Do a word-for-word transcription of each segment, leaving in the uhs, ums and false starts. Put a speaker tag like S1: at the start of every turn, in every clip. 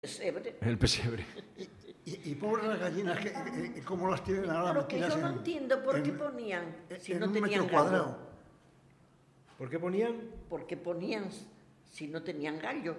S1: Pesebre.
S2: El pesebre.
S3: Y, y pobres las gallinas, que, que, ¿cómo las tienen ahora?
S1: Pero que yo no
S3: en,
S1: entiendo por
S3: en,
S1: qué ponían, si
S3: en
S1: no
S3: un
S1: tenían
S3: metro
S1: gallo.
S3: cuadrado.
S2: ¿Por qué ponían?
S1: ¿Por qué ponían si no tenían gallo?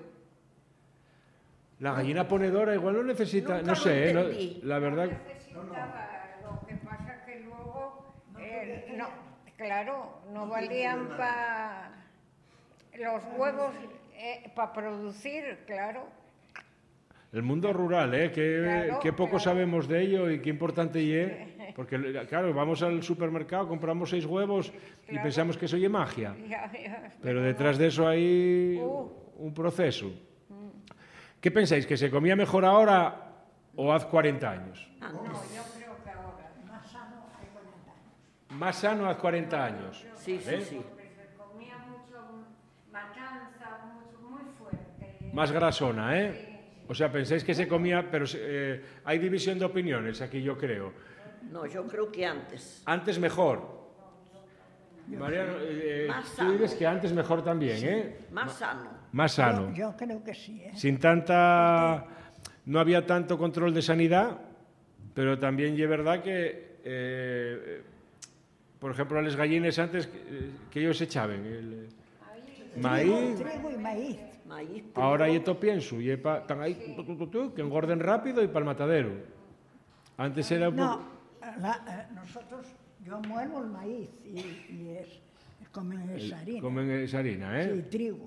S2: La gallina ponedora igual no necesita,
S1: Nunca
S2: no
S1: lo
S2: sé, ¿eh?
S1: entendí.
S2: No, la verdad.
S4: No necesitaba, lo que pasa que luego, eh, no, claro, no valían para los huevos, eh, para producir, claro.
S2: El mundo rural, ¿eh? Qué,
S4: Claro,
S2: qué poco
S4: claro.
S2: sabemos de ello y qué importante y es. Porque, claro, vamos al supermercado, compramos seis huevos y
S4: Claro.
S2: pensamos que eso es magia.
S4: Ya, ya,
S2: Pero detrás de eso hay
S4: Uh.
S2: un proceso. ¿Qué pensáis? ¿Que se comía mejor ahora o hace cuarenta años?
S1: Antes.
S4: No, yo creo que ahora.
S5: Más sano hay cuarenta años.
S2: Más sano hace cuarenta años.
S1: Sí, sí,
S2: ¿eh?
S1: sí.
S4: Porque se comía mucho matanza, mucho, muy fuerte.
S2: Más grasona, ¿eh? O sea, pensáis que se comía, pero eh, hay división de opiniones aquí, yo creo.
S1: No, yo creo que antes.
S2: Antes mejor. Mariano, eh,
S1: Más
S2: tú
S1: sano.
S2: dices que antes mejor también, ¿eh?
S1: Más sano.
S2: Más sano.
S5: Yo, yo creo que sí, ¿eh?
S2: Sin tanta... No había tanto control de sanidad, pero también es verdad que, eh, por ejemplo, a las gallines antes, eh, que ellos echaban el maíz,
S5: Trigo y maíz.
S1: Maíz.
S2: ahora hay esto pienso, y pa, están ahí, tu, tu, tu, tu, que engorden rápido y para el matadero. Antes era un
S5: No,
S2: poco...
S5: la- eh, nosotros, yo muelo el maíz y, y es, comen esa harina.
S2: Comen esa harina, ¿eh?
S5: Sí, trigo.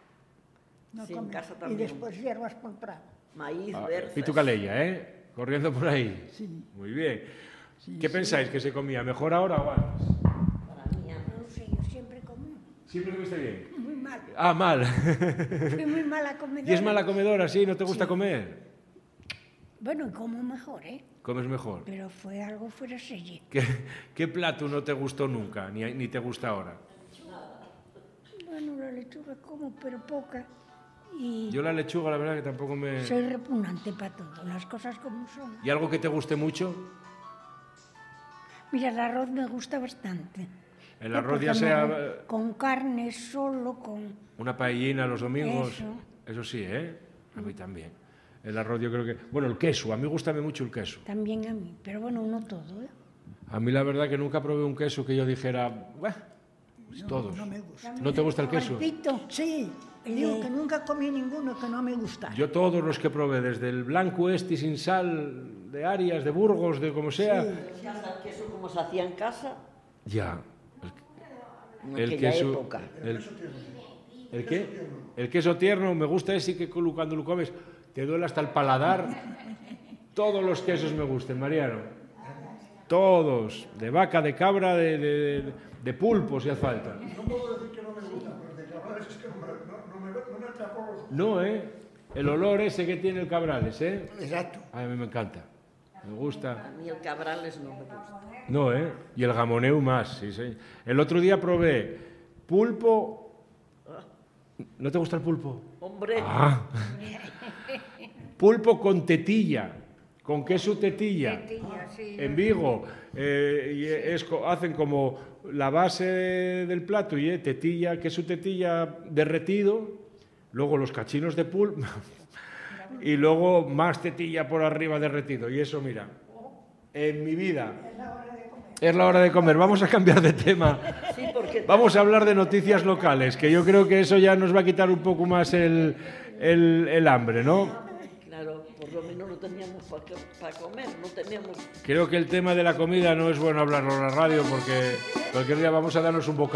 S5: No
S1: Sí, en
S5: comen.
S1: casa
S5: Y
S1: también.
S5: después hierbas por el prado.
S1: Maíz,
S2: Ah,
S1: berzas.
S2: Pitu Calella, ¿eh? Corriendo por ahí.
S5: Sí.
S2: Muy bien.
S5: Sí,
S2: ¿Qué
S5: sí.
S2: pensáis? ¿Que se comía mejor ahora o antes?
S1: Para mí, antes.
S5: No sé, yo siempre comí
S2: Siempre comiste bien.
S5: muy mal.
S2: Ah, mal.
S5: Fui muy mala comedora.
S2: ¿Y es mala comedora, sí? ¿No te gusta comer?
S5: Bueno, y como mejor, ¿eh?
S2: Comes mejor.
S5: Pero fue algo fuera de serie.
S2: ¿Qué, qué plato no te gustó nunca, ni, ni te gusta ahora?
S5: Bueno, la lechuga como, pero poca. Y
S2: Yo la lechuga, la verdad que tampoco me...
S5: soy repugnante para todo, las cosas como son.
S2: ¿Y algo que te guste mucho?
S5: Mira, el arroz me gusta bastante.
S2: El
S5: Eh,
S2: arroz
S5: porque
S2: ya
S5: me-
S2: sea
S5: con carne solo, con...
S2: una paellina los domingos.
S5: Eso.
S2: Eso sí, ¿eh? A mí también. El arroz yo creo que... Bueno, el queso, a mí gusta mucho el queso.
S5: También a mí, pero bueno, no todo, ¿eh?
S2: A mí la verdad que nunca probé un queso que yo dijera, "Buah, pues todos".
S3: No me gusta.
S2: ¿No te gusta el queso?
S5: Pito,
S3: Sí, y digo que nunca comí ninguno que no me gustara.
S2: Yo todos los que probé, desde el blanco este sin sal, de Arias, de Burgos, de como sea,
S1: El queso como se hacía en casa,
S2: ya.
S1: en
S2: El
S1: aquella
S2: queso,
S1: época.
S2: el, ¿el qué? El queso tierno, me gusta ese que cu- cuando lo comes te duele hasta el paladar. Todos los quesos me gustan, Mariano. Todos, de vaca, de cabra, de, de, de pulpo, si hace falta.
S3: No puedo decir que no me gusta, pero de cabrales es que no me, no, no me, no me atrapó los...
S2: No, ¿eh? El olor ese que tiene el cabrales, ¿eh?
S3: Exacto.
S2: A mí me encanta. Me gusta.
S1: A mí el cabrales no me gusta.
S2: No, ¿eh? Y el gamoneu más, sí, sí. El otro día probé pulpo... ¿No te gusta el pulpo?
S1: Hombre,
S2: Ah. Pulpo con tetilla, con queso tetilla.
S4: Tetilla, sí.
S2: En Vigo eh, y es, co- hacen como la base del plato y eh, tetilla, queso tetilla derretido, luego los cachinos de pulpo y luego más tetilla por arriba derretido. Y eso, mira, en mi vida. Es la hora de comer. Vamos a cambiar de tema.
S1: sí, porque
S2: Vamos a hablar de noticias locales, que yo creo que eso ya nos va a quitar un poco más el, el, el hambre, ¿no?
S1: claro, por lo menos no teníamos para comer, no teníamos
S2: Creo que el tema de la comida no es bueno hablarlo en la radio porque cualquier día vamos a darnos un bocado.